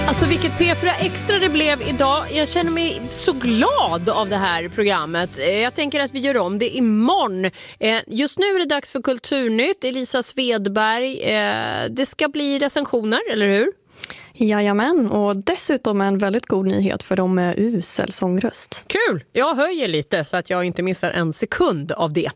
Alltså vilket P4 Extra det blev idag. Jag känner mig så glad av det här programmet. Jag tänker att vi gör om det imorgon. Just nu är det dags för Kulturnytt. Elisa Svedberg. Det ska bli recensioner, eller hur? Jajamän, och dessutom en väldigt god nyhet för dem med usel sångröst. Kul! Jag höjer lite så att jag inte missar en sekund av det.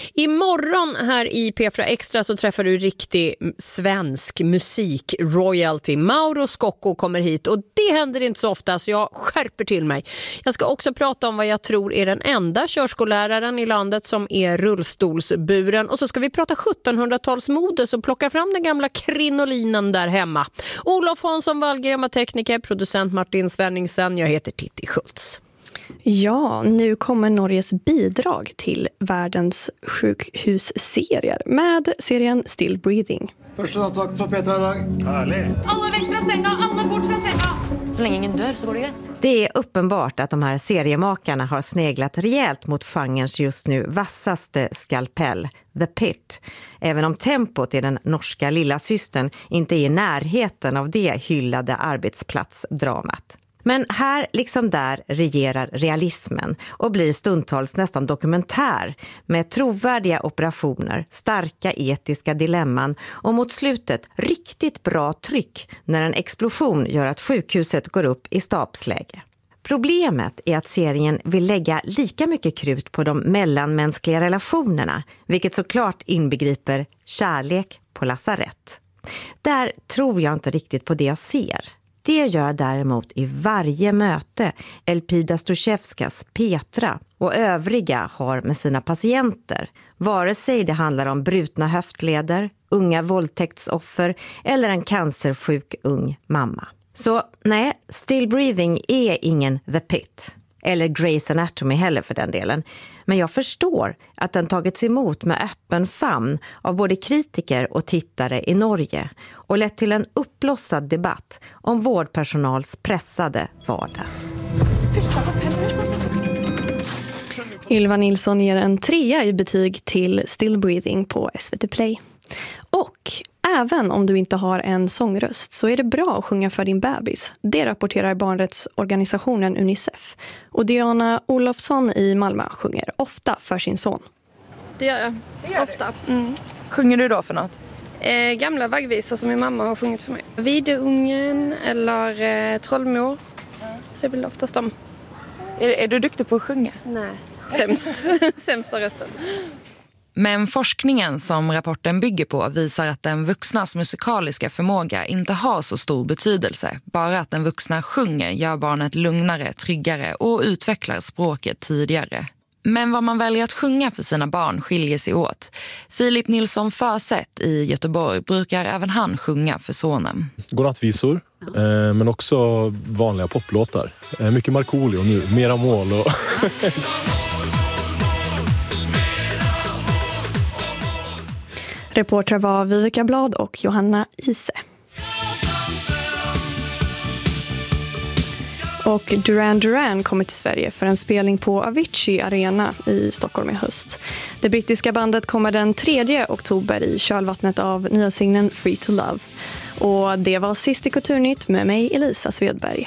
Imorgon här i P4 Extra så träffar du riktig svensk musik royalty. Mauro Scocco kommer hit och det händer inte så ofta så jag skärper till mig. Jag ska också prata om vad jag tror är den enda körskolläraren i landet som är rullstolsburen. Och så ska vi prata 1700-talsmode så plocka fram den gamla krinolinen där hemma. Olof Hansson Wallgren var tekniker, producent Martin Svenningsen. Jag heter Titti Schultz. Ja, nu kommer Norges bidrag till världens sjukhusserier med serien Still Breathing. Första tack från Petra idag. Härligt. Alla väck från sänga, alla bort från sänga. Så länge ingen dör så går det rätt. Det är uppenbart att de här seriemakarna har sneglat rejält mot genrens just nu vassaste skalpell, The Pit. Även om tempot i den norska lilla systern inte är i närheten av det hyllade arbetsplatsdramat. Men här liksom där regerar realismen och blir stundtals nästan dokumentär med trovärdiga operationer, starka etiska dilemman och mot slutet riktigt bra tryck när en explosion gör att sjukhuset går upp i stabsläge. Problemet är att serien vill lägga lika mycket krut på de mellanmänskliga relationerna, vilket såklart inbegriper kärlek på lasarett. Där tror jag inte riktigt på det jag ser. Det gör däremot i varje möte Elpida Stojevskas Petra och övriga har med sina patienter. Vare sig det handlar om brutna höftleder, unga våldtäktsoffer eller en cancersjuk ung mamma. Så nej, Still Breathing är ingen The Pit. Eller Grey's Anatomy heller för den delen. Men jag förstår att den tagits emot med öppen famn av både kritiker och tittare i Norge och lett till en uppblossad debatt om vårdpersonals pressade vardag. Ylva Nilsson ger en 3 i betyg till Still Breathing på SVT Play. Och även om du inte har en sångröst så är det bra att sjunga för din bebis. Det rapporterar barnrättsorganisationen Unicef. Och Diana Olofsson i Malmö sjunger ofta för sin son. Det gör jag, ofta. Mm. Sjunger du då för något? Gamla vaggvisor som min mamma har sjungit för mig. Videungen eller Trollmor. Så jag vill oftast dem. Är du duktig på att sjunga? Nej, sämst. Sämsta rösten. Men forskningen som rapporten bygger på visar att den vuxnas musikaliska förmåga inte har så stor betydelse. Bara att den vuxna sjunger gör barnet lugnare, tryggare och utvecklar språket tidigare. Men vad man väljer att sjunga för sina barn skiljer sig åt. Filip Nilsson Försett i Göteborg brukar även han sjunga för sonen. Godnattvisor, men också vanliga poplåtar. Mycket Markoolio nu, mera mål och... Reportrar var Vivica Blad och Johanna Ise. Och Duran Duran kommer till Sverige för en spelning på Avicii Arena i Stockholm i höst. Det brittiska bandet kommer den 3 oktober i kölvattnet av nya singeln Free to Love. Och det var sist i Kulturnytt med mig Elisa Svedberg.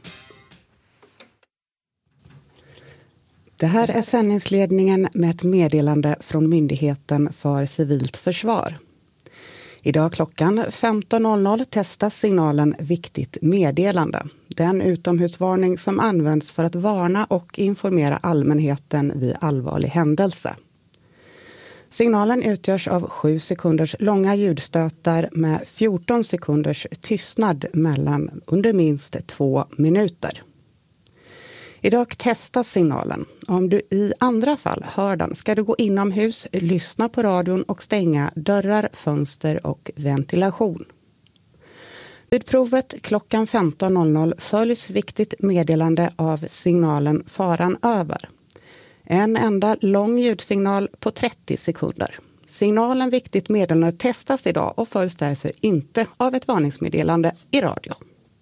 Det här är sändningsledningen med ett meddelande från Myndigheten för civilt försvar. Idag klockan 15.00 testas signalen Viktigt meddelande. Den utomhusvarning som används för att varna och informera allmänheten vid allvarlig händelse. Signalen utgörs av 7 sekunders långa ljudstötar med 14 sekunders tystnad mellan under minst 2 minuter. Idag testas signalen. Om du i andra fall hör den ska du gå inomhus, lyssna på radion och stänga dörrar, fönster och ventilation. Vid provet klockan 15.00 följs Viktigt meddelande av signalen Faran över. En enda lång ljudsignal på 30 sekunder. Signalen Viktigt meddelande testas idag och följs därför inte av ett varningsmeddelande i radio.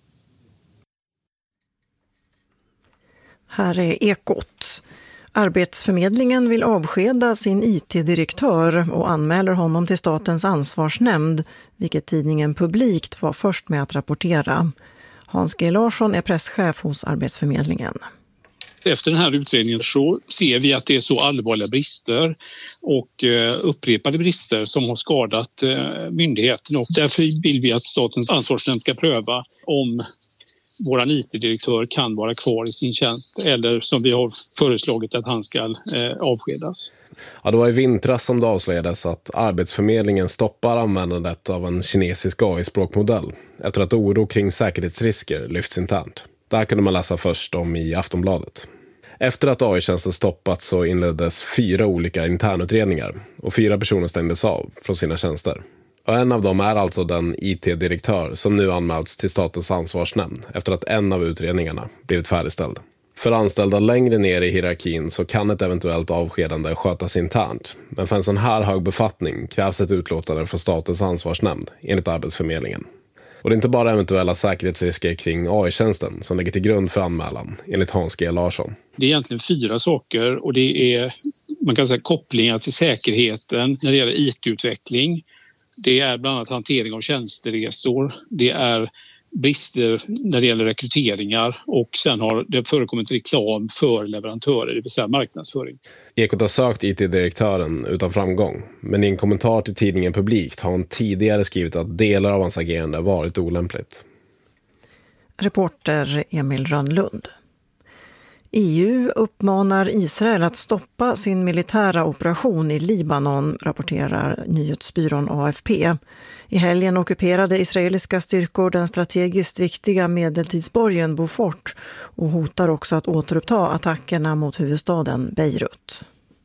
Här är Ekot. Arbetsförmedlingen vill avskeda sin IT-direktör och anmäler honom till Statens ansvarsnämnd, vilket tidningen Publikt var först med att rapportera. Hans G. Larsson är presschef hos Arbetsförmedlingen. Efter den här utredningen så ser vi att det är så allvarliga brister och upprepade brister som har skadat myndigheten. Och därför vill vi att Statens ansvarsnämnd ska pröva om vår IT-direktör kan vara kvar i sin tjänst eller som vi har föreslagit att han ska avskedas. Ja, det var i vintras som det avslöjades att Arbetsförmedlingen stoppar användandet av en kinesisk AI-språkmodell efter att oro kring säkerhetsrisker lyfts internt. Det här kunde man läsa först om i Aftonbladet. Efter att AI-tjänsten stoppats så inleddes 4 olika internutredningar och 4 personer stängdes av från sina tjänster. Och en av dem är alltså den IT-direktör som nu anmälts till Statens ansvarsnämnd efter att en av utredningarna blivit färdigställd. För anställda längre ner i hierarkin så kan ett eventuellt avskedande skötas internt, men för en sån här hög befattning krävs ett utlåtande från Statens ansvarsnämnd enligt Arbetsförmedlingen. Och det är inte bara eventuella säkerhetsrisker kring AI-tjänsten som ligger till grund för anmälan, enligt Hans G. Larsson. Det är egentligen 4 saker och det är, man kan säga, kopplingar till säkerheten när det gäller IT-utveckling. Det är bland annat hantering av tjänsteresor, det är brister när det gäller rekryteringar och sen har det förekommit reklam för leverantörer, det vill säga marknadsföring. Ekot har sökt IT-direktören utan framgång, men i en kommentar till tidningen Publikt har hon tidigare skrivit att delar av hans agerande varit olämpligt. Reporter Emil Rönnlund. EU uppmanar Israel att stoppa sin militära operation i Libanon, rapporterar nyhetsbyrån AFP. I helgen ockuperade israeliska styrkor den strategiskt viktiga medeltidsborgen Beaufort och hotar också att återuppta attackerna mot huvudstaden Beirut.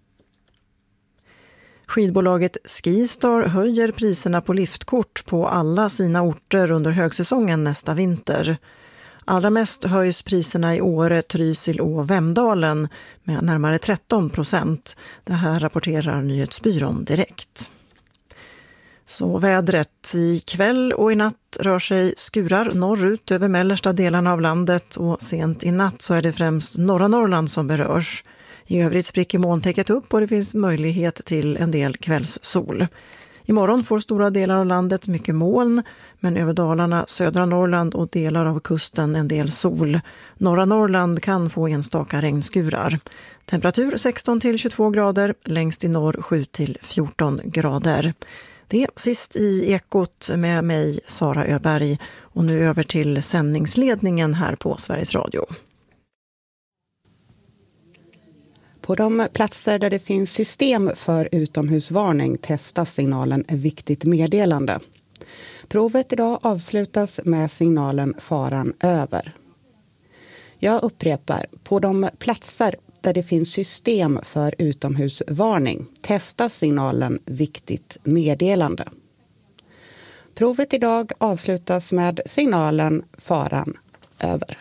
Skidbolaget Skistar höjer priserna på liftkort på alla sina orter under högsäsongen nästa vinter. Allra mest höjs priserna i Åre, Trysil och Vemdalen med närmare 13%. Det här rapporterar nyhetsbyrån direkt. Så vädret. I kväll och i natt rör sig skurar norrut över mellersta delarna av landet och sent i natt så är det främst norra Norrland som berörs. I övrigt spricker molntäcket upp och det finns möjlighet till en del kvällssol. Imorgon får stora delar av landet mycket moln, men över Dalarna, södra Norrland och delar av kusten en del sol. Norra Norrland kan få enstaka regnskurar. Temperatur 16-22 grader, längst i norr 7-14 grader. Det är sist i Ekot med mig, Sara Öberg, och nu över till sändningsledningen här på Sveriges Radio. På de platser där det finns system för utomhusvarning testas signalen viktigt meddelande. Provet idag avslutas med signalen faran över. Jag upprepar, på de platser där det finns system för utomhusvarning testas signalen viktigt meddelande. Provet idag avslutas med signalen faran över.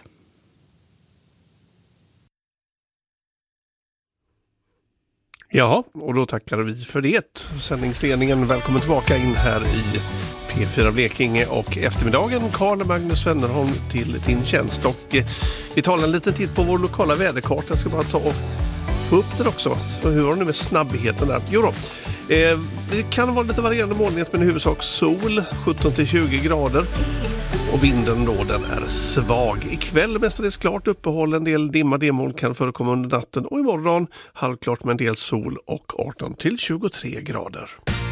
Ja, och då tackar vi för det. Sändningsledningen, välkommen tillbaka in här i P4 Blekinge och eftermiddagen Carl Magnus Wennerholm till din tjänst. Och vi tar en liten titt på vår lokala väderkarta. Jag ska bara ta och få upp den också. Så hur har det med snabbheten där? Jo då. Det kan vara lite varierande molnighet men i huvudsak sol, 17-20 grader. Och vinden då, den är svag. Ikväll mestadels klart uppehåll, en del dimma kan förekomma under natten. Och imorgon halvklart med en del sol och 18-23 grader.